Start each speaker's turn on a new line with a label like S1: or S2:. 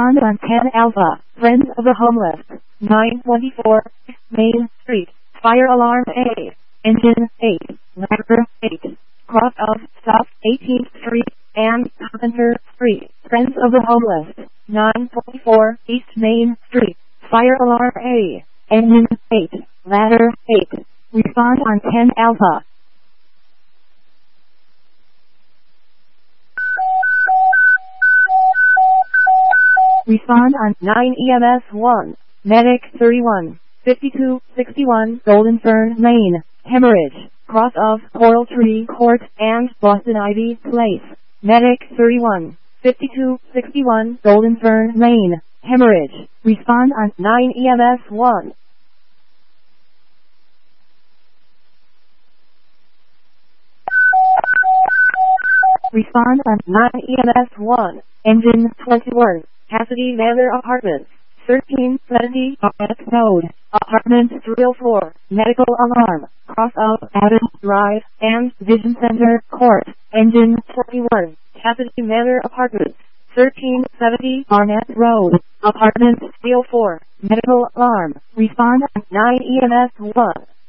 S1: Respond on 10 Alpha. Friends of the Homeless. 924 Main Street. Fire alarm A. Engine 8. Ladder 8. Cross of Stop 18th Street and Carpenter Street. Friends of the Homeless. 924 East Main Street. Fire alarm A. Engine 8. Ladder 8. Respond on 10 Alpha. Respond on 9 EMS 1. Medic 31. 5261 Golden Fern Lane. Hemorrhage. Cross of Coral Tree Court and Boston Ivy Place. Medic 31. 5261 Golden Fern Lane. Hemorrhage. Respond on 9 EMS 1. Respond on 9 EMS 1. Engine 21. Cassidy Manor Apartments. 1370 Arnett Road. Apartment 304. Medical alarm. Cross of Adams Drive and Vision Center Court. Engine 21. Cassidy Manor Apartments. 1370 Arnett Road. Apartment 304. Medical alarm. Respond on 9 EMS 1.